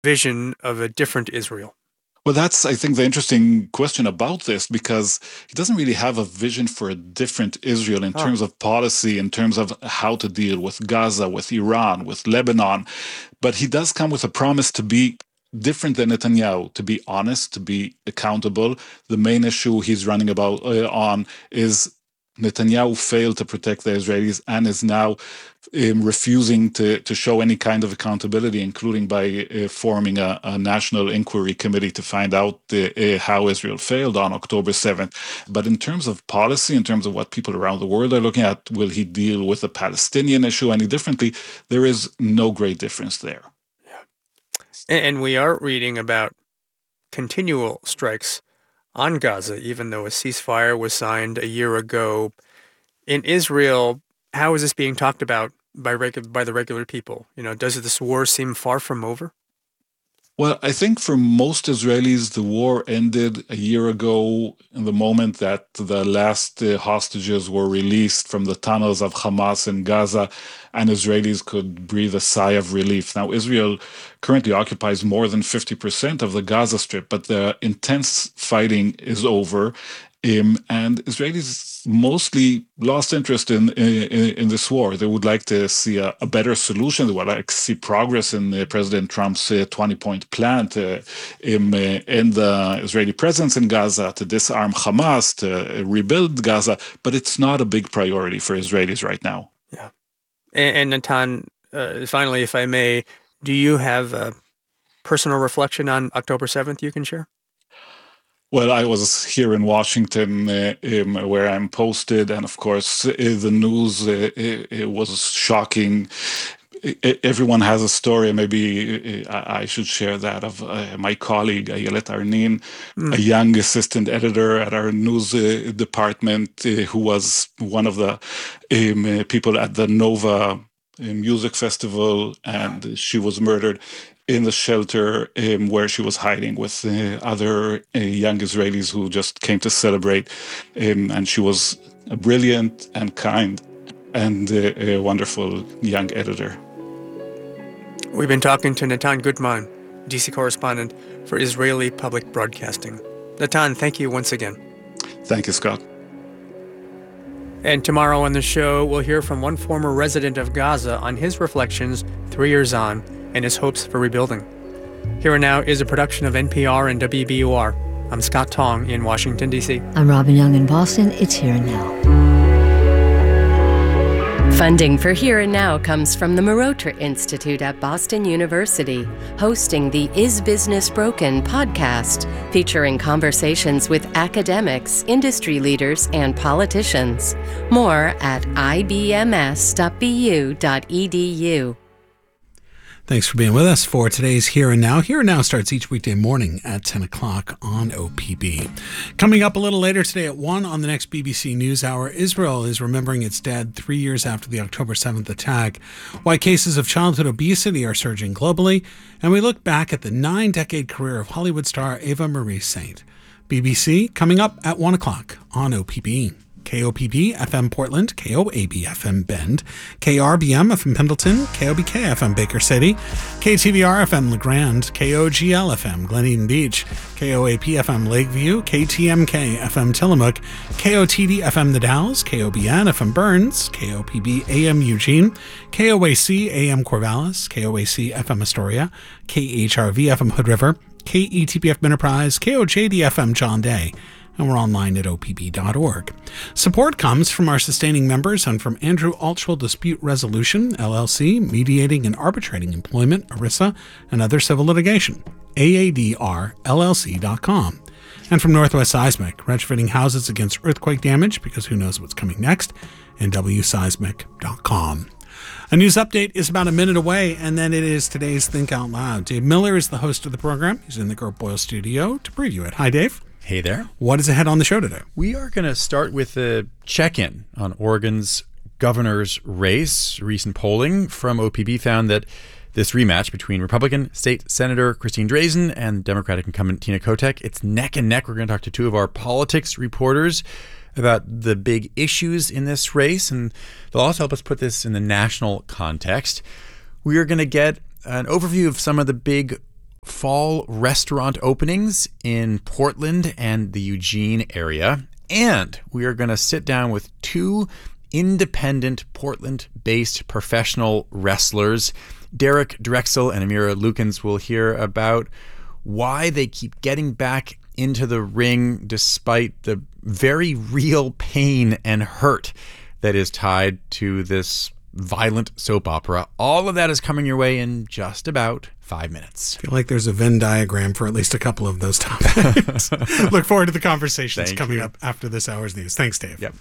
vision of a different Israel? Well, that's, I think, the interesting question about this, because he doesn't really have a vision for a different Israel in Oh, terms of policy, in terms of how to deal with Gaza, with Iran, with Lebanon. But he does come with a promise to be different than Netanyahu, to be honest, to be accountable. The main issue he's running about on is Netanyahu failed to protect the Israelis and is now refusing to show any kind of accountability, including by forming a national inquiry committee to find out how Israel failed on October 7th. But in terms of policy, in terms of what people around the world are looking at, will he deal with the Palestinian issue any differently? There is no great difference there. and we are reading about continual strikes on Gaza, even though a ceasefire was signed a year ago. In Israel, how is this being talked about by the regular people? Does this war seem far from over? Well, I think for most Israelis, the war ended a year ago in the moment that the last hostages were released from the tunnels of Hamas in Gaza, and Israelis could breathe a sigh of relief. Now, Israel currently occupies more than 50% of the Gaza Strip, but the intense fighting is over. And Israelis mostly lost interest in this war. They would like to see a better solution. They would like to see progress in President Trump's 20-point plan to end the Israeli presence in Gaza, to disarm Hamas, to rebuild Gaza. But it's not a big priority for Israelis right now. Yeah. And Natan, finally, if I may, do you have a personal reflection on October 7th you can share? Well, I was here in Washington where I'm posted, and of course, the news it was shocking. Everyone has a story. Maybe I should share that of my colleague, Ayelet Arnin, a young assistant editor at our news department, who was one of the people at the Nova Music Festival, and she was murdered in the shelter where she was hiding with other young Israelis who just came to celebrate. And she was a brilliant and kind and a wonderful young editor. We've been talking to Natan Gutman, DC correspondent for Israeli Public Broadcasting. Natan, thank you once again. Thank you, Scott. And tomorrow on the show, we'll hear from one former resident of Gaza on his reflections 3 years on and his hopes for rebuilding. Here and Now is a production of NPR and WBUR. I'm Scott Tong in Washington, D.C. I'm Robin Young in Boston. It's Here and Now. Funding for Here and Now comes from the Marotra Institute at Boston University, hosting the Is Business Broken podcast, featuring conversations with academics, industry leaders, and politicians. More at ibms.bu.edu. Thanks for being with us for today's Here and Now. Here and Now starts each weekday morning at 10 o'clock on OPB. Coming up a little later today at 1 on the next BBC NewsHour, Israel is remembering its dead 3 years after the October 7th attack, why cases of childhood obesity are surging globally, and we look back at the 9-decade career of Hollywood star Ava Marie Saint. BBC coming up at 1 o'clock on OPB. KOPB FM Portland, KOAB FM Bend, KRBM FM Pendleton, KOBK FM Baker City, KTVR FM LeGrand, KOGL FM Glen Eden Beach, KOAP FM Lakeview, KTMK FM Tillamook, KOTD FM The Dalles, KOBN FM Burns, KOPB AM Eugene, KOAC AM Corvallis, KOAC FM Astoria, KHRV FM Hood River, KETPF Enterprise, KOJD FM John Day, and we're online at opb.org. Support comes from our sustaining members and from Andrew Altschul Dispute Resolution, LLC, mediating and arbitrating employment, ERISA, and other civil litigation, aadrllc.com. And from Northwest Seismic, retrofitting houses against earthquake damage, because who knows what's coming next, and wseismic.com. A news update is about a minute away, and then it is today's Think Out Loud. Dave Miller is the host of the program. He's in the Gert Boyle studio to preview it. Hi, Dave. Hey there. What is ahead on the show today? We are going to start with a check-in on Oregon's governor's race. Recent polling from OPB found that this rematch between Republican State Senator Christine Drazan and Democratic incumbent Tina Kotek, it's neck and neck. We're going to talk to two of our politics reporters about the big issues in this race, and they'll also help us put this in the national context. We are going to get an overview of some of the big fall restaurant openings in Portland and the Eugene area. And we are going to sit down with two independent Portland-based professional wrestlers. Derek Drexel and Amira Lukens will hear about why they keep getting back into the ring despite the very real pain and hurt that is tied to this violent soap opera. All of that is coming your way in just about 5 minutes. I feel like there's a Venn diagram for at least a couple of those topics. Look forward to the conversations coming up after this hour's news. Thanks, Dave. Yep.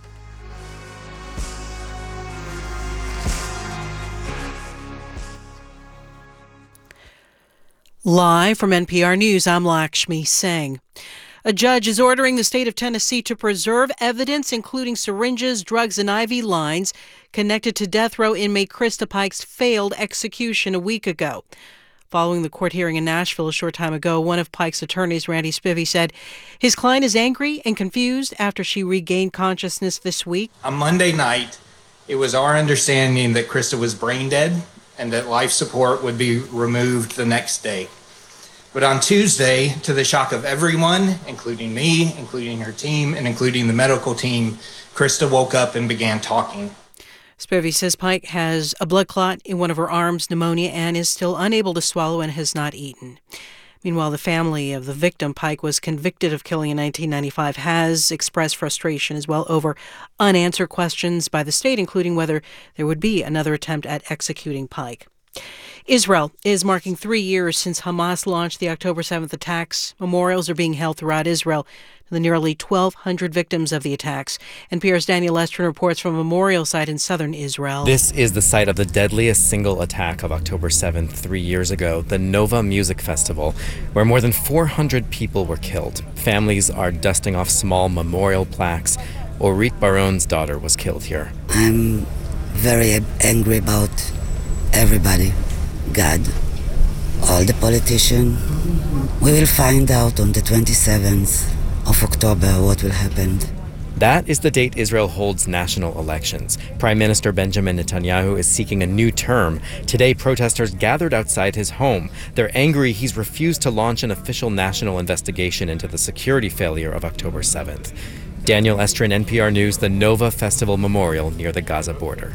Live from NPR News, I'm Lakshmi Singh. A judge is ordering the state of Tennessee to preserve evidence, including syringes, drugs, and IV lines connected to death row inmate Krista Pike's failed execution a week ago. Following the court hearing in Nashville a short time ago, one of Pike's attorneys, Randy Spivey, said his client is angry and confused after she regained consciousness this week. On Monday night, it was our understanding that Krista was brain dead and that life support would be removed the next day. But on Tuesday, to the shock of everyone, including me, including her team, and including the medical team, Krista woke up and began talking. Spivey says Pike has a blood clot in one of her arms, pneumonia, and is still unable to swallow and has not eaten. Meanwhile, the family of the victim, Pike was convicted of killing in 1995, has expressed frustration as well over unanswered questions by the state, including whether there would be another attempt at executing Pike. Israel is marking 3 years since Hamas launched the October 7th attacks. Memorials are being held throughout Israel to the nearly 1,200 victims of the attacks. NPR's Daniel Estrin reports from a memorial site in southern Israel. This is the site of the deadliest single attack of October 7th 3 years ago, the Nova Music Festival, where more than 400 people were killed. Families are dusting off small memorial plaques. Orit Baron's daughter was killed here. I'm very angry about everybody. God, all the politicians. We will find out on the 27th of October what will happen. That is the date Israel holds national elections. Prime Minister Benjamin Netanyahu is seeking a new term. Today, protesters gathered outside his home. They're angry he's refused to launch an official national investigation into the security failure of October 7th. Daniel Estrin, NPR News, the Nova Festival Memorial near the Gaza border.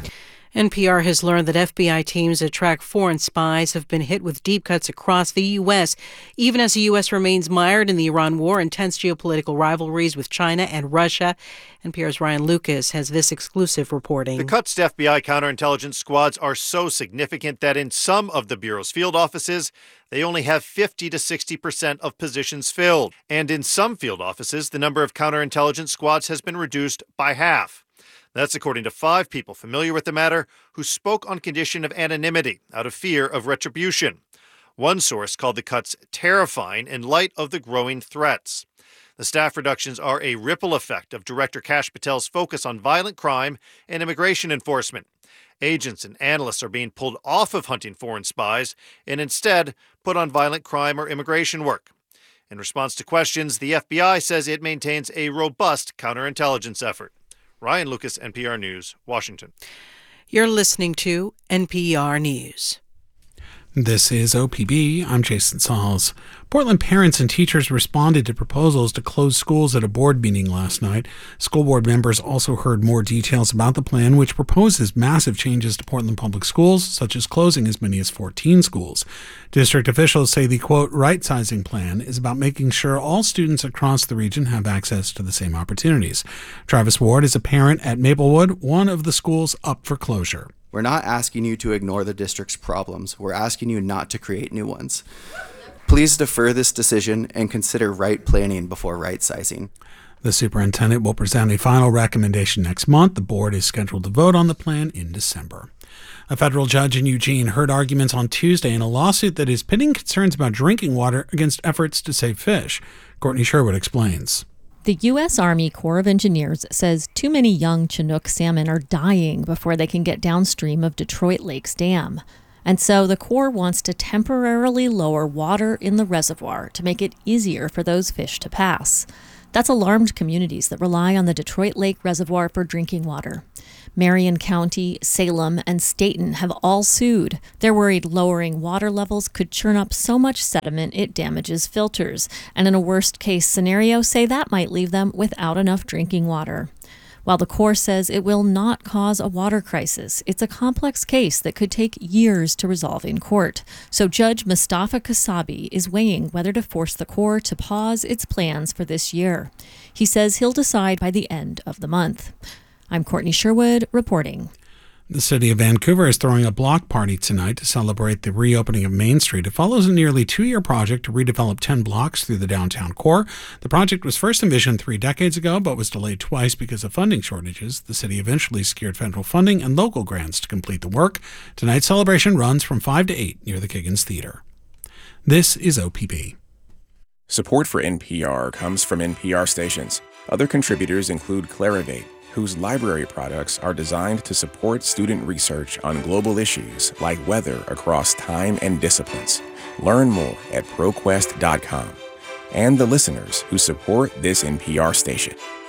NPR has learned that FBI teams that track foreign spies have been hit with deep cuts across the U.S., even as the U.S. remains mired in the Iran war, intense geopolitical rivalries with China and Russia. NPR's Ryan Lucas has this exclusive reporting. The cuts to FBI counterintelligence squads are so significant that in some of the Bureau's field offices, they only have 50 to 60% of positions filled. And in some field offices, the number of counterintelligence squads has been reduced by half. That's according to 5 people familiar with the matter who spoke on condition of anonymity out of fear of retribution. One source called the cuts terrifying in light of the growing threats. The staff reductions are a ripple effect of Director Kash Patel's focus on violent crime and immigration enforcement. Agents and analysts are being pulled off of hunting foreign spies and instead put on violent crime or immigration work. In response to questions, the FBI says it maintains a robust counterintelligence effort. Ryan Lucas, NPR News, Washington. You're listening to NPR News. This is OPB. I'm Jason Sauls. Portland parents and teachers responded to proposals to close schools at a board meeting last night. School board members also heard more details about the plan, which proposes massive changes to Portland public schools, such as closing as many as 14 schools. District officials say the, quote, right-sizing plan is about making sure all students across the region have access to the same opportunities. Travis Ward is a parent at Maplewood, one of the schools up for closure. We're not asking you to ignore the district's problems. We're asking you not to create new ones. Please defer this decision and consider right planning before right sizing. The superintendent will present a final recommendation next month. The board is scheduled to vote on the plan in December. A federal judge in Eugene heard arguments on Tuesday in a lawsuit that is pitting concerns about drinking water against efforts to save fish. Courtney Sherwood explains. The U.S. Army Corps of Engineers says too many young Chinook salmon are dying before they can get downstream of Detroit Lakes Dam. And so the Corps wants to temporarily lower water in the reservoir to make it easier for those fish to pass. That's alarmed communities that rely on the Detroit Lake Reservoir for drinking water. Marion County, Salem, and Staten have all sued. They're worried lowering water levels could churn up so much sediment it damages filters, and in a worst-case scenario, say that might leave them without enough drinking water. While the Corps says it will not cause a water crisis, it's a complex case that could take years to resolve in court. So Judge Mustafa Kasabi is weighing whether to force the Corps to pause its plans for this year. He says he'll decide by the end of the month. I'm Courtney Sherwood reporting. The city of Vancouver is throwing a block party tonight to celebrate the reopening of Main Street. It follows a nearly 2-year project to redevelop 10 blocks through the downtown core. The project was first envisioned 3 decades ago, but was delayed twice because of funding shortages. The city eventually secured federal funding and local grants to complete the work. Tonight's celebration runs from 5 to 8 near the Kiggins Theatre. This is OPB. Support for NPR comes from NPR stations. Other contributors include Clarivate, whose library products are designed to support student research on global issues like weather across time and disciplines. Learn more at ProQuest.com. And the listeners who support this NPR station.